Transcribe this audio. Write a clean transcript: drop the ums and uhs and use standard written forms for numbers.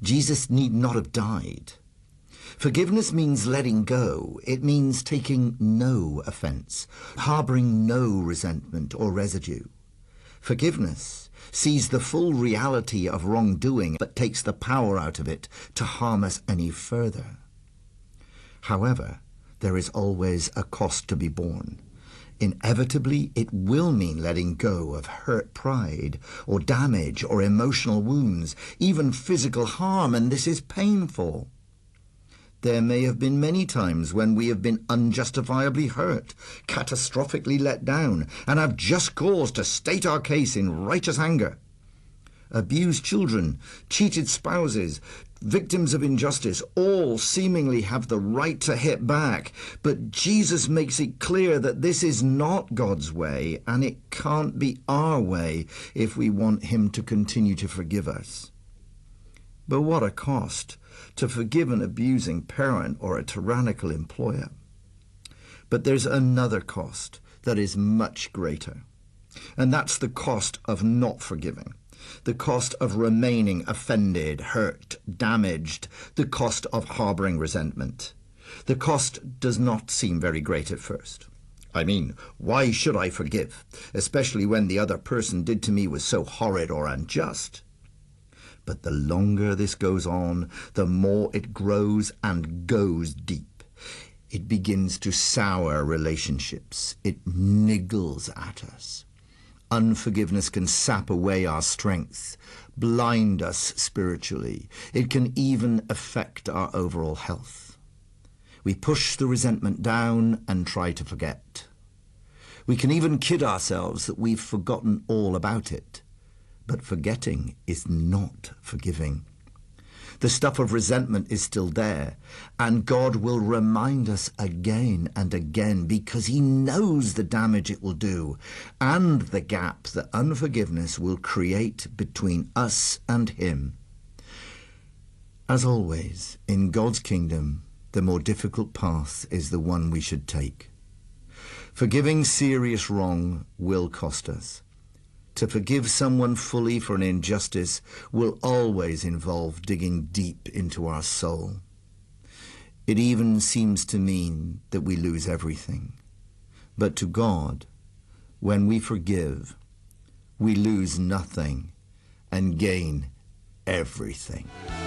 Jesus need not have died. Forgiveness means letting go. It means taking no offense, harboring no resentment or residue. Forgiveness sees the full reality of wrongdoing, but takes the power out of it to harm us any further. However, there is always a cost to be borne. Inevitably, it will mean letting go of hurt pride, or damage, or emotional wounds, even physical harm, and this is painful. There may have been many times when we have been unjustifiably hurt, catastrophically let down, and have just cause to state our case in righteous anger. Abused children, cheated spouses, victims of injustice, all seemingly have the right to hit back, but Jesus makes it clear that this is not God's way, and it can't be our way if we want him to continue to forgive us. But what a cost to forgive an abusing parent or a tyrannical employer. But there's another cost that is much greater, and that's the cost of not forgiving. The cost of remaining offended, hurt, damaged, the cost of harboring resentment. The cost does not seem very great at first. I mean, why should I forgive, especially when the other person did to me was so horrid or unjust? But the longer this goes on, the more it grows and goes deep. It begins to sour relationships. It niggles at us. Unforgiveness can sap away our strength, blind us spiritually. It can even affect our overall health. We push the resentment down and try to forget. We can even kid ourselves that we've forgotten all about it. But forgetting is not forgiving. The stuff of resentment is still there, and God will remind us again and again because he knows the damage it will do and the gap that unforgiveness will create between us and him. As always, in God's kingdom, the more difficult path is the one we should take. Forgiving serious wrong will cost us. To forgive someone fully for an injustice will always involve digging deep into our soul. It even seems to mean that we lose everything. But to God, when we forgive, we lose nothing and gain everything.